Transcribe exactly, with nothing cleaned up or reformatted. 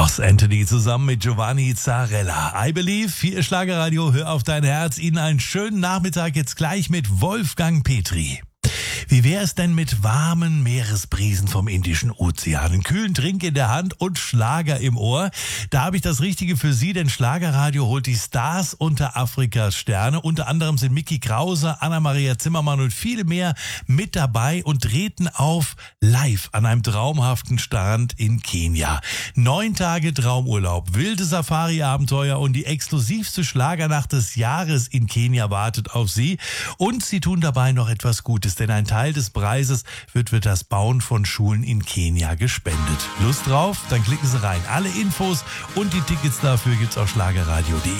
Ross Anthony zusammen mit Giovanni Zarella. I Believe, hier Schlagerradio, hör auf dein Herz. Ihnen einen schönen Nachmittag jetzt gleich mit Wolfgang Petri. Wie wäre es denn mit warmen Meeresbrisen vom Indischen Ozean, einen kühlen Trink in der Hand und Schlager im Ohr? Da habe ich das Richtige für Sie, denn Schlagerradio holt die Stars unter Afrikas Sterne. Unter anderem sind Micky Krause, Anna-Maria Zimmermann und viele mehr mit dabei und treten auf live an einem traumhaften Strand in Kenia. Neun Tage Traumurlaub, wilde Safari-Abenteuer und die exklusivste Schlagernacht des Jahres in Kenia wartet auf Sie. Und Sie tun dabei noch etwas Gutes, denn ein Teil des Preises wird für das Bauen von Schulen in Kenia gespendet. Lust drauf? Dann klicken Sie rein. Alle Infos und die Tickets dafür gibt's auf schlagerradio punkt de.